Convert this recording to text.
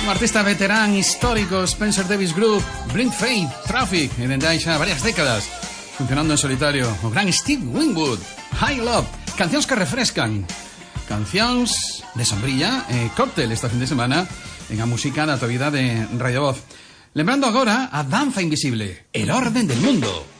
Un artista veterán histórico, Spencer Davis Group, Blind Faith, Traffic, e dende hai xa varias décadas funcionando en solitario. O gran Steve Winwood, High Love, cancións que refrescan, cancións de sombrilla e cóctel esta fin de semana en a música da tua vida de Radio Voz. Lembrando agora a Danza Invisible, el orden del mundo.